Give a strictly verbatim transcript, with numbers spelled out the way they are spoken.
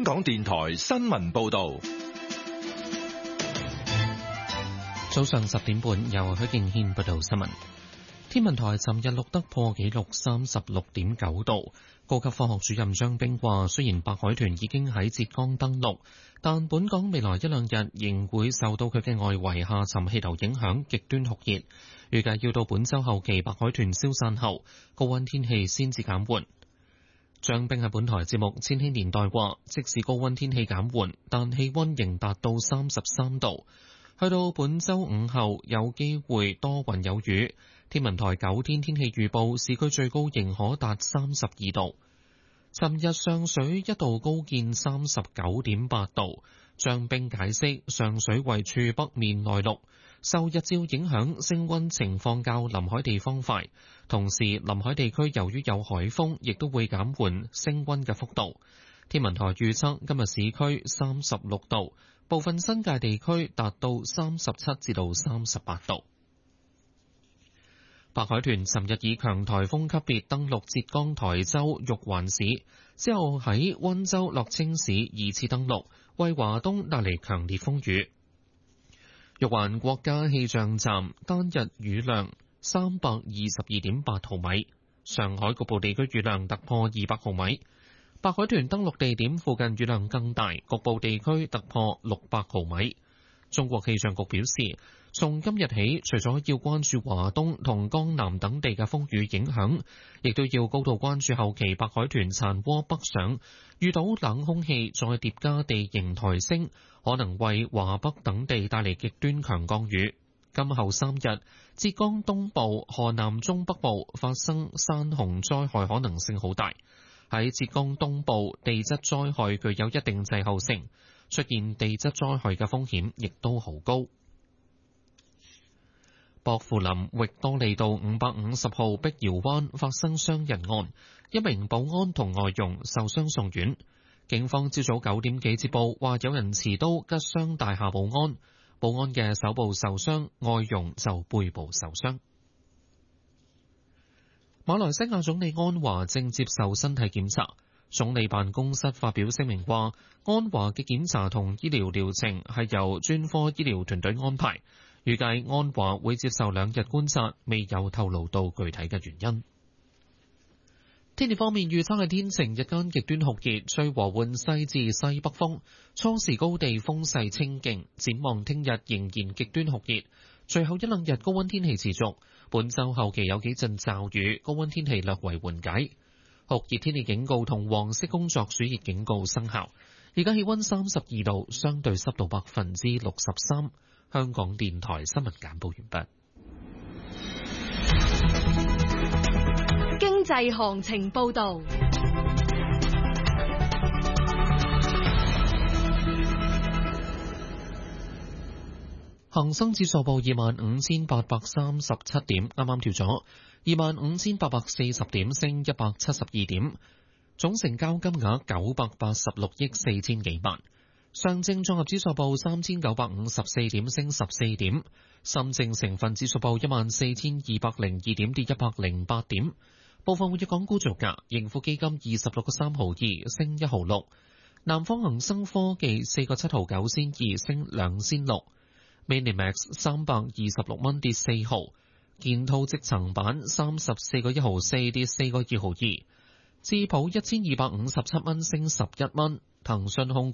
港電台新聞報道。 早上十點半，由許敬軒報道新聞。天文台尋日錄得破紀錄三十六點九度。高級科學主任張冰話，雖然白海豚已經喺浙江登陸，但本港未來一兩日仍會受到佢嘅外圍下沉氣流影響，極端酷熱。預計要到本週後期白海豚消散後，高溫天氣先至減緩。張冰喺本台節目《千禧年代》話，即使高溫天氣減緩，但氣溫仍達到三十三度。去到本週午後，有機會多雲有雨。天文台九天天氣預報，市區最高仍可達三十二度。尋日上水一度高見三十九點八度。張冰解釋，上水位處北面內陸，受日照影響，升溫情況較臨海地方快。同時，臨海地區由於有海風，亦都會減緩升溫嘅幅度。天文台預測今日市區三十六度，部分新界地區達到三十七至到三十八度。白海豚尋日以強颱風級別登陸浙江台州玉環市，之後喺溫州樂清市二次登陸，為華東帶嚟強烈風雨。玉環國家氣象站單日雨量三百二十二點八毫米，上海局部地區雨量突破二百毫米。白海豚登陸地點附近雨量更大，局部地區突破六百毫米。中國氣象局表示，從今日起，除咗要關注華東同江南等地嘅風雨影響，亦都要高度關注後期白海豚殘渦北上，遇到冷空氣再疊加地形抬升，可能為華北等地帶嚟極端強降雨。今後三日，浙江東部、河南中北部發生山洪災害可能性好大。喺浙江東部，地質災害具有一定滯後性，出現地質災害嘅風險亦都好高。薄扶林域多利道五百五十號碧瑤灣發生傷人案，一名保安同外傭受傷送院。警方朝早九點幾接報，話有人持刀拮傷大廈保安，保安嘅手部受傷，外傭就背部受傷。馬來西亞總理安華正接受身體檢查，總理辦公室發表聲明話，安華嘅檢查同醫療療程係由專科醫療團隊安排，預計安華會接受兩日觀察，未有透露到具體嘅原因。天氣方面預測係天晴，日間極端酷熱，吹和緩西至西北風，初時高地風勢清勁，展望聽日仍然極端酷熱，隨後一兩日高溫天氣持續。本週後期有幾陣驟雨，高溫天氣略為緩解。酷熱天氣警告同黃色工作暑熱警告生效。而家氣溫三十二度，相對濕度百分之六十三。香港電台新聞簡報完畢。 經濟行情報道。 恒生指數報二萬五千八百三十七點，啱啱調咗二萬五千八百四十點，升一百七十二點，總成交金額九百八十六億四千幾萬。上證綜合指數報三千九百五十四點，升十四點。深證成分指數報一萬四千二百零二點，跌一百零八點。部分活躍港股造價，盈富基金二十六個三毫二，升一毫六。南方恒生科技四個七毫九仙二，升兩仙六。Minimax 三百二十六蚊，跌四毫。建滔積層板三十四個一毫四，跌四個二毫二。智普一千二百五十七蚊，升十一蚊。騰訊控股